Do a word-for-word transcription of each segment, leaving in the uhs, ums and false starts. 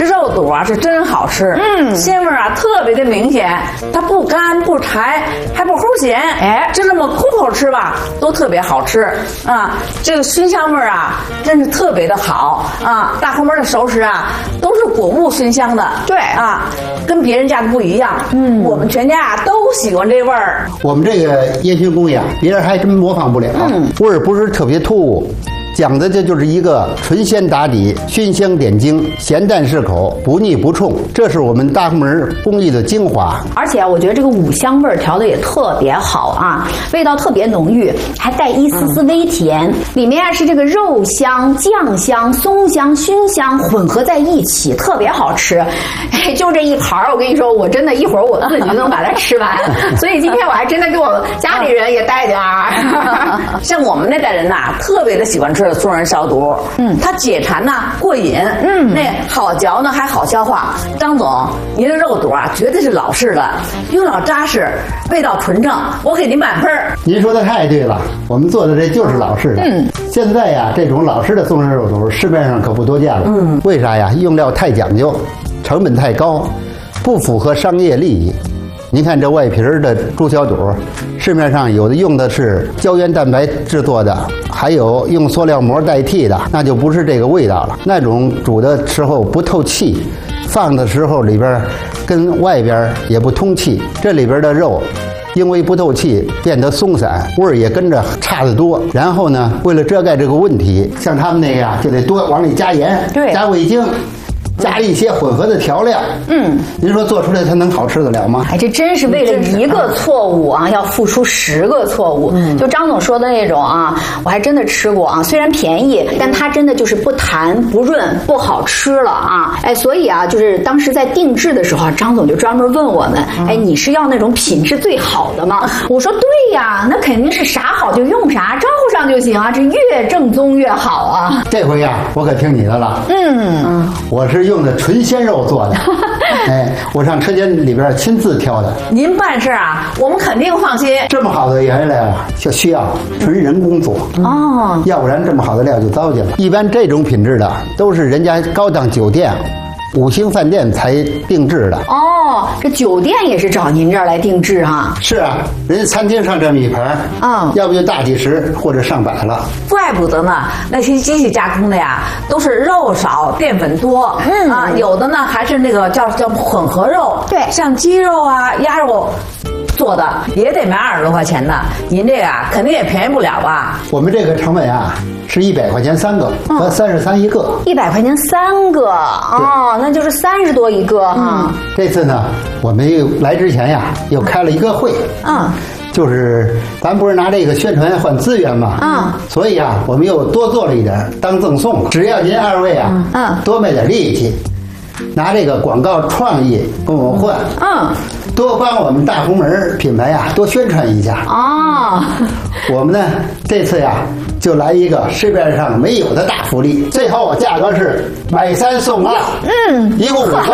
肉肚啊是真好吃，嗯，鲜味啊特别的明显，它不干不柴，还不齁咸，哎，就这么空口吃吧，都特别好吃啊。这个熏香味啊，真是特别的好啊。大红门的熟食啊，都是果木熏香的，对啊，跟别人家的不一样。嗯，我们全家啊都喜欢这味儿。 我们这个烟熏工艺啊，别人还真模仿不了，嗯，味儿不是特别突兀。讲的这就是一个纯鲜打底，熏香点睛，咸淡适口，不腻不冲，这是我们大红门工艺的精华。 而且我觉得这个五香味儿调的也特别好啊，味道特别浓郁，还带一丝丝微甜。嗯、里面啊是这个肉香、酱香、松香、熏香混合在一起，特别好吃。哎，就这一盘儿，我跟你说，我真的一会儿我自己就能把它吃完。所以今天我还真的给我家里人也带点儿。 像我们那代人呐、啊，特别的喜欢吃松仁烧肚，嗯，它解馋呐，过瘾，嗯，那好嚼呢，还好消化。张总，您的肉肚啊，绝对是老式的，用料扎实，味道纯正，我给您满分。 您说的太对了，我们做的这就是老式的。嗯，现在呀，这种老式的松仁肉肚市面上可不多见了。嗯，为啥呀？用料太讲究，成本太高，不符合商业利益。您看这外皮儿的猪小肚，市面上有的用的是胶原蛋白制作的，还有用塑料膜代替的，那就不是这个味道了。那种煮的时候不透气，放的时候里边跟外边也不通气，这里边的肉因为不透气变得松散，味儿也跟着差得多。然后呢，为了遮盖这个问题，像他们那个呀，就得多往里加盐，对，加味精。加了一些混合的调料，嗯，您说做出来它能好吃得了吗？ 哎，这真是为了一个错误啊，要付出十个错误。嗯，就张总说的那种啊，我还真的吃过啊，虽然便宜，但它真的就是不弹不润，不好吃了啊。哎，所以啊，就是当时在定制的时候，张总就专门问我们，哎，你是要那种品质最好的吗？我说对呀，那肯定是啥好就用啥，招呼上就行啊，这越正宗越好啊。 这回呀，我可听你的了。嗯嗯，我是用的纯鲜肉做的，哎，我上车间里边亲自挑的。 您办事啊，我们肯定放心。 这么好的原料啊，就需要纯人工做哦，要不然这么好的料就糟践了。一般这种品质的都是人家高档酒店、五星饭店才定制的。 哦，这酒店也是找您这儿来定制哈？ 是啊，人家餐厅上这么一盘，啊、嗯，要不就大几十或者上百了。 怪不得呢，那些机器加工的呀，都是肉少淀粉多，嗯啊，有的呢还是那个叫叫混合肉，对，像鸡肉啊、鸭肉。做的也得卖二十多块钱呢，您这个啊肯定也便宜不了吧？ 我们这个成本啊是一百块钱三个，和三十三一个。 一百块钱三个哦，那就是三十多一个啊、嗯。 这次呢，我们又来之前呀，又开了一个会，嗯，就是咱不是拿这个宣传换资源嘛，嗯，所以啊，我们又多做了一点当赠送，只要您二位啊，嗯，多卖点力气。拿这个广告创意跟我们换，嗯，多帮我们大红门品牌呀多宣传一下哦。我们呢这次呀就来一个市面上没有的大福利，最后价格是买三送二，嗯，一共五个，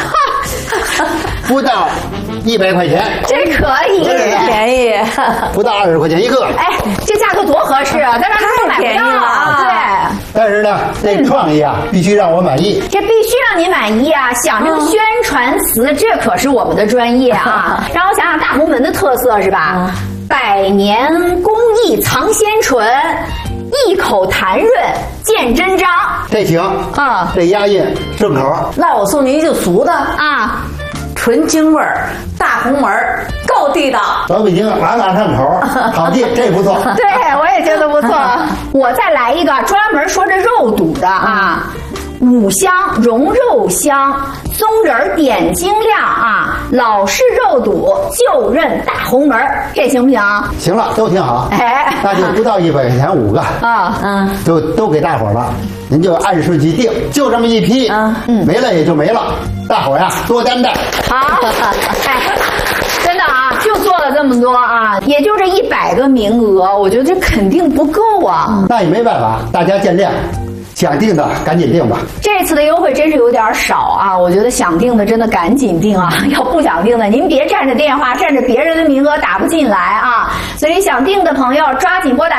不到一百块钱， 这可以， 这便宜， 不到二十块钱一个。 哎，这价格多合适啊，在这儿买不到啊。对， 但是呢，这创意啊必须让我满意， 这必须让您满意啊！想这个宣传词，这可是我们的专业啊。让我想想大红门的特色是吧？百年工艺藏鲜醇，一口弹润见真章。 这行啊，这押韵顺口。 那我送您一句俗的啊。纯京味儿，大红门儿，够地道。 老北京朗朗上口，好记，这不错。 对，我也觉得不错。我再来一个专门说这肉肚的啊，五香融肉香，松仁点睛亮啊，老式肉肚就认大红门，这行不行？ 行了，都挺好。哎，那就不到一百块钱五个啊，嗯，都都给大伙了。您就按顺序定，就这么一批，嗯，没了也就没了。大伙呀，多担待。 好，哎，真的啊，就做了这么多啊，也就这一百个名额，我觉得这肯定不够啊。 那也没办法，大家见谅。想定的赶紧定吧。 这次的优惠真是有点少啊，我觉得想定的真的赶紧定啊，要不想定的您别占着电话，占着别人的名额打不进来啊。所以想定的朋友抓紧拨打